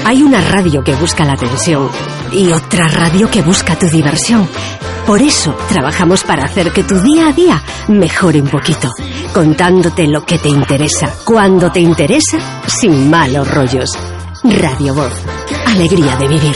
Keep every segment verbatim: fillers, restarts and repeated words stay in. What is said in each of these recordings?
Hay una radio que busca la atención y otra radio que busca tu diversión. Por eso trabajamos para hacer que tu día a día mejore un poquito, contándote lo que te interesa, cuando te interesa, sin malos rollos. Radio Voz, alegría de vivir.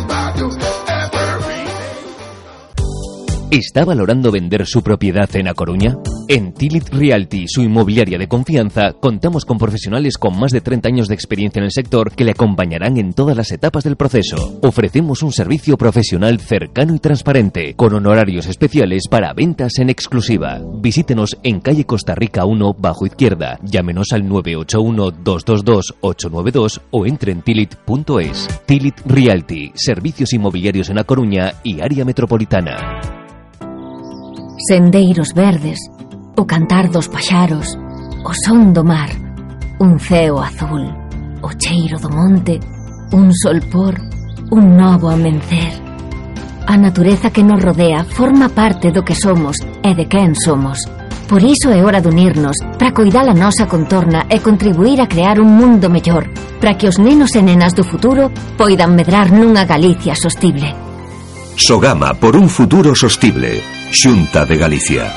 ¿Está valorando vender su propiedad en A Coruña? En Tilit Realty, su inmobiliaria de confianza, contamos con profesionales con más de treinta años de experiencia en el sector que le acompañarán en todas las etapas del proceso. Ofrecemos un servicio profesional cercano y transparente, con honorarios especiales para ventas en exclusiva. Visítenos en calle Costa Rica uno, bajo izquierda. Llámenos al nueve ocho uno, dos dos dos, ocho nueve dos o entre en tilit punto es. Tilit Realty, servicios inmobiliarios en A Coruña y área metropolitana. Sendeiros verdes, o cantar dos paxaros, o son do mar, un ceo azul, o cheiro do monte, un solpor, un novo amencer. A natureza que nos rodea forma parte do que somos e de quen somos. Por iso é hora de unirnos para coidar a nosa contorna e contribuir a crear un mundo mellor, para que os nenos e nenas do futuro poidan medrar nunha Galicia sostible. Sogama por un futuro sostible. Xunta de Galicia.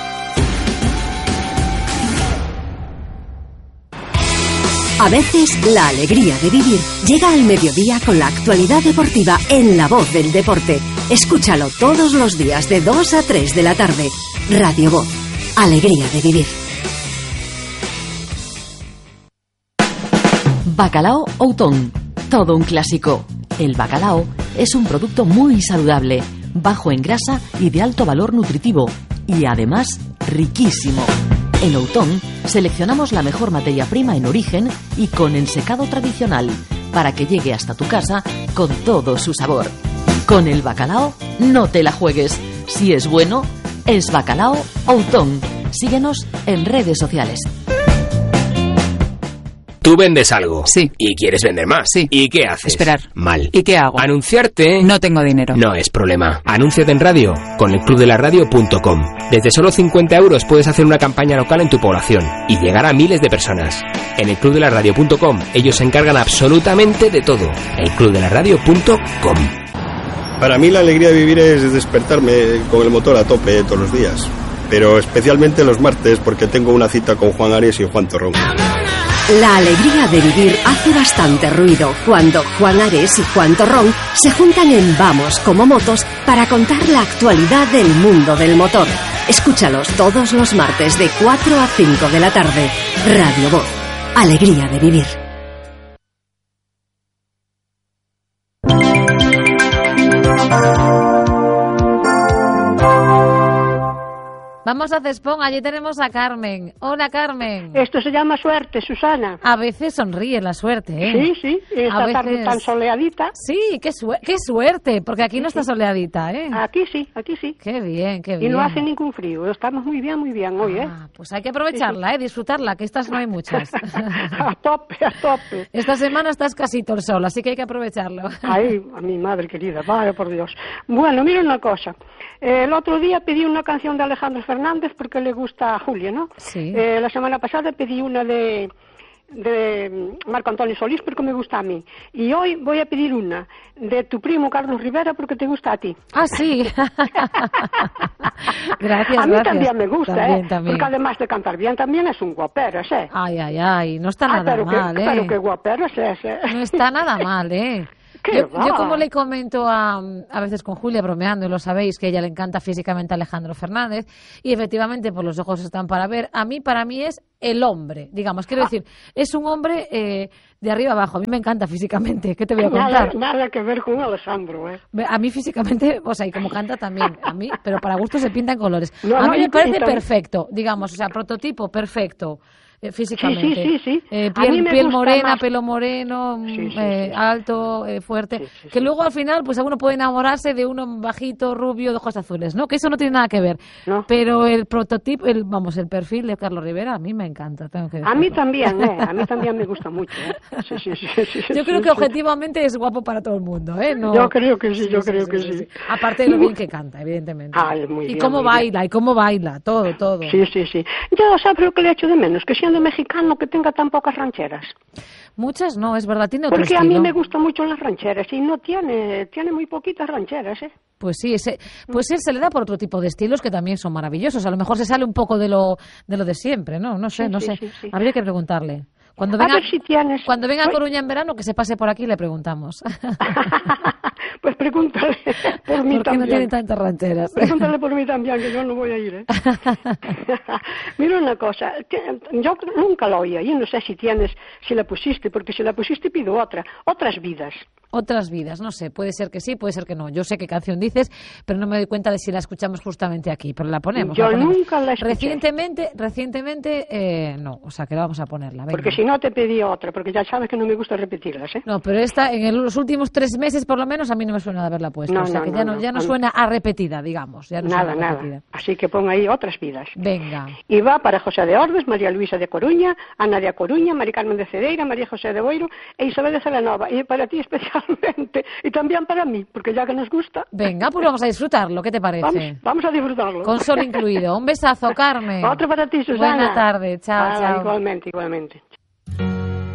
A veces la alegría de vivir llega al mediodía con la actualidad deportiva en La Voz del Deporte. Escúchalo todos los días de dos a tres de la tarde. Radio Voz, alegría de vivir. Bacalao Outón, todo un clásico. El bacalao es un producto muy saludable, bajo en grasa y de alto valor nutritivo, y además riquísimo. En Outón seleccionamos la mejor materia prima en origen y con ensecado tradicional, para que llegue hasta tu casa con todo su sabor. Con el bacalao no te la juegues. Si es bueno, es Bacalao Outón. Síguenos en redes sociales. Tú vendes algo. Sí. Y quieres vender más. Sí. ¿Y qué haces? Esperar. Mal. ¿Y qué hago? Anunciarte. No tengo dinero. No es problema. Anúnciate en radio con el club de la radio punto com. Desde solo cincuenta euros puedes hacer una campaña local en tu población y llegar a miles de personas. En el club de la radio punto com ellos se encargan absolutamente de todo. el club de la radio punto com. Para mí la alegría de vivir es despertarme con el motor a tope todos los días. Pero especialmente los martes porque tengo una cita con Juan Ares y Juan Torrón. La alegría de vivir hace bastante ruido cuando Juan Ares y Juan Torrón se juntan en Vamos como Motos para contar la actualidad del mundo del motor. Escúchalos todos los martes de cuatro a cinco de la tarde. Radio Voz, alegría de vivir. Vamos a Cespón, allí tenemos a Carmen. Hola, Carmen. Esto se llama suerte, Susana. A veces sonríe la suerte, ¿eh? Sí, sí, esta a veces... tarde tan soleadita. Sí, qué, su... qué suerte, porque aquí no está soleadita, ¿eh? Aquí sí, aquí sí. Qué bien, qué bien. Y no hace ningún frío, estamos muy bien, muy bien hoy, ¿eh? Ah, pues hay que aprovecharla, sí, sí. ¿eh? Disfrutarla, que estas no hay muchas. A tope, a tope. Esta semana está escasito el sol, así que hay que aprovecharlo. Ay, a mi madre querida, vaya por Dios. Bueno, mira una cosa. Eh, el otro día pedí una canción de Alejandro Fernández porque le gusta a Julia, ¿no? Sí. Eh, la semana pasada pedí una de, de Marco Antonio Solís porque me gusta a mí. Y hoy voy a pedir una de tu primo Carlos Rivera porque te gusta a ti. Ah, sí. Gracias, a mí gracias. También me gusta, también, ¿eh? También. Porque además de cantar bien, también es un guaperas, ¿eh? Ay, ay, ay, no está nada ah, pero mal, que, ¿eh? Pero qué guaperas es, ¿eh? No está nada mal, ¿eh? Yo, yo como le comento a, a veces con Julia, bromeando, y lo sabéis, que a ella le encanta físicamente a Alejandro Fernández, y efectivamente pues los ojos están para ver. A mí, para mí es el hombre, digamos, quiero decir, es un hombre eh, de arriba abajo. A mí me encanta físicamente, ¿qué te voy a contar? Nada, nada que ver con Alejandro, ¿eh? A mí físicamente, o sea, y como canta también, a mí, pero para gusto se pintan colores. No, a mí no, me y, parece y perfecto, digamos, o sea, prototipo perfecto. Eh, físicamente. Sí, sí, sí, sí. Eh, piel piel morena, más. pelo moreno, sí, sí, eh, sí. alto, eh, fuerte. Sí, sí, que sí. luego al final, pues uno puede enamorarse de uno bajito, rubio, de ojos azules, ¿no? Que eso no tiene nada que ver. No. Pero el prototipo, el vamos, el perfil de Carlos Rivera a mí me encanta. Tengo que a mí también, ¿eh? A mí también me gusta mucho, ¿eh? Sí, sí, sí, sí, sí, yo creo sí, que sí. objetivamente es guapo para todo el mundo, ¿eh? No... Yo creo que sí, sí yo sí, creo sí, que sí, sí. sí. Aparte de lo bien que canta, evidentemente. Ay, muy y bien, cómo muy baila, bien. y cómo baila, todo, todo. Sí, sí, sí. Yo, ¿sabes lo que le echo de menos? Que siendo mexicano que tenga tan pocas rancheras. Muchas no, es verdad, tiene otro Porque estilo. a mí me gustan mucho las rancheras y no tiene, tiene muy poquitas rancheras, ¿eh? Pues sí, ese, pues él se le da por otro tipo de estilos que también son maravillosos. A lo mejor se sale un poco de lo de lo de siempre, ¿no? No sé, Sí, no sí, sé. sí, sí. Habría que preguntarle. Cuando A venga, ver si tienes... cuando venga a Ay. Coruña en verano, que se pase por aquí y le preguntamos. Pues pregúntale por mí ¿Por qué también. no tiene tantas rancheras? Pregúntale por mí también, que yo no voy a ir, ¿eh? Mira una cosa, que- yo nunca la oí, y no sé si tienes, si la pusiste, porque si la pusiste pido otra, Otras vidas. Otras vidas, no sé, puede ser que sí, puede ser que no. Yo sé qué canción dices, pero no me doy cuenta de si la escuchamos justamente aquí, pero la ponemos. Yo la ponemos. nunca la escuché. Recientemente, recientemente, eh, no, o sea que la vamos a ponerla. Venga. Porque si no te pedí otra, porque ya sabes que no me gusta repetirlas, ¿eh? No, pero esta, en el- los últimos tres meses por lo menos, a mí no me suena de haberla puesto. No, o sea no, que no, ya no, no. ya no A mí- suena a repetida, digamos. Ya no Nada, suena a nada. repetida. Así que pon ahí Otras vidas. Venga. Y va para José de Ordes, María Luisa de Coruña, Ana de A Coruña, María Carmen de Cedeira, María José de Boiro e Isabel de Celanova. Y para ti especialmente. Y también para mí, porque ya que nos gusta. Venga, pues vamos a disfrutarlo, ¿qué te parece? Vamos, vamos a disfrutarlo. Con sol incluido. Un besazo, Carmen. Otro para ti, Susana. Buena tarde, chao, Ah, chao. Igualmente, igualmente.